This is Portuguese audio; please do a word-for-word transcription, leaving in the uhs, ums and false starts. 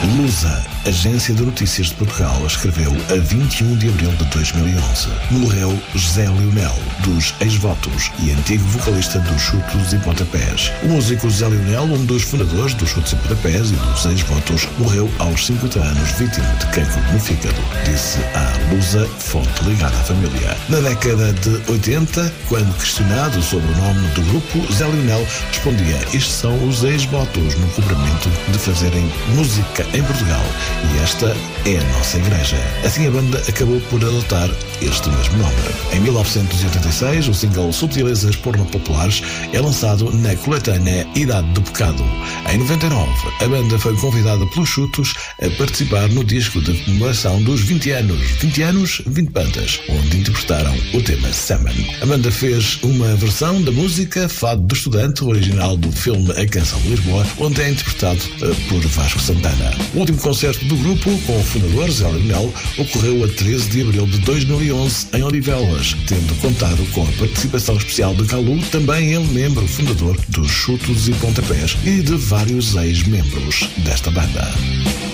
Lusa, agência de notícias de Portugal, escreveu a vinte e um de abril de dois mil e onze. Morreu José Lionel, dos Ex-Votos e antigo vocalista dos Chutos e Pontapés. O músico José Lionel, um dos fundadores dos Chutos e Pontapés e dos Ex-Votos, morreu aos cinquenta anos, vítima de cancro no fígado, disse a Lusa, fonte ligada à família. Na década de oitenta, quando questionado sobre o nome do grupo, José Lionel respondia: estes são os Ex-Votos no cobramento de fazerem música em Portugal e esta é a nossa igreja. Assim a banda acabou por adotar este mesmo nome. Em mil novecentos e oitenta e seis, o single Subtilezas Porno Populares é lançado na coletânea Idade do Pecado. Em noventa e nove, a banda foi convidada pelos Chutos a participar no disco de comemoração dos vinte anos, vinte anos, vinte bandas, onde interpretaram o tema Salmon. A banda fez uma versão da música Fado do Estudante, original do filme A Canção de Lisboa, onde é interpretado uh, por Vasco Santana. O último concerto do grupo, com o fundador José Lionel, ocorreu a treze de abril de dois mil e onze em Odivelas, tendo contado com a participação especial de Calu, também ele membro fundador dos Chutos e Pontapés e de vários ex-membros desta banda.